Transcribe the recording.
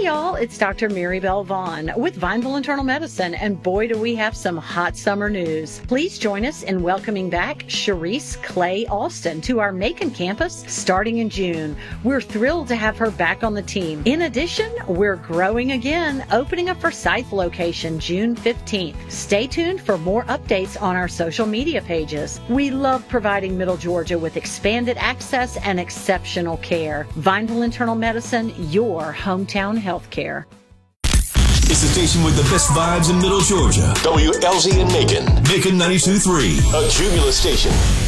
Hey y'all, it's Dr. Mary Bell Vaughn with Vineville Internal Medicine, and boy do we have some hot summer news. Please join us in welcoming back Sharice Clay Alston to our Macon campus starting in June. We're thrilled to have her back on the team. In addition, we're growing again, opening a Forsyth location June 15th. Stay tuned for more updates on our social media pages. We love providing Middle Georgia with expanded access and exceptional care. Vineville Internal Medicine, your hometown healthcare. It's the station with the best vibes in Middle Georgia. WLZ in Macon. Macon 92.3. A Jubilee station.